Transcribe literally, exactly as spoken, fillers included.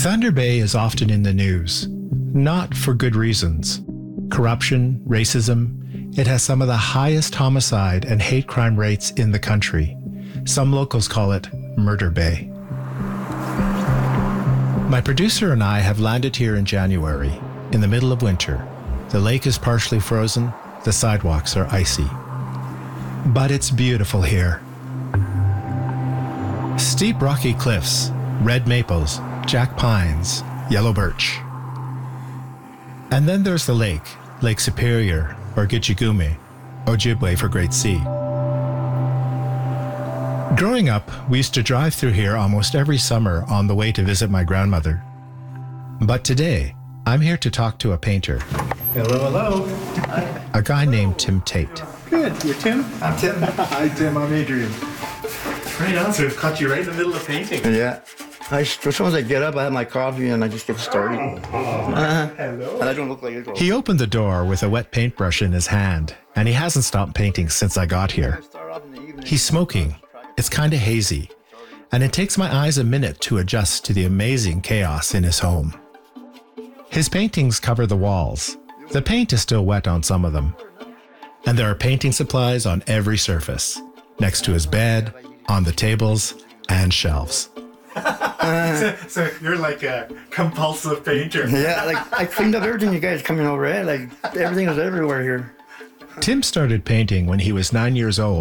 Thunder Bay is often in the news, not for good reasons. Corruption, racism, it has some of the highest homicide and hate crime rates in the country. Some locals call it Murder Bay. My producer and I have landed here in January, in the middle of winter. The lake is partially frozen, the sidewalks are icy. But it's beautiful here. Steep rocky cliffs, red maples, jack pines, yellow birch. And then there's the lake, Lake Superior, or Gitchigumi, Ojibwe for Great Sea. Growing up, we used to drive through here almost every summer on the way to visit my grandmother. But today, I'm here to talk to a painter. Hello, hello. Hi. A guy named Tim Tate. Good. You're Tim? I'm Tim. Hi, Tim. I'm Adrian. Right on, so we've caught you right in the middle of painting. Yeah. I, as soon as I get up, I have my coffee and I just get started. Uh, Hello. And I don't look like it. He opened the door with a wet paintbrush in his hand, and he hasn't stopped painting since I got here. He's smoking. It's kind of hazy, and it takes my eyes a minute to adjust to the amazing chaos in his home. His paintings cover the walls. The paint is still wet on some of them. And there are painting supplies on every surface, next to his bed, on the tables, and shelves. so, so you're like a compulsive painter. Yeah, like I cleaned up everything you guys coming over, eh? Like everything was everywhere here. Tim started painting when he was nine years old.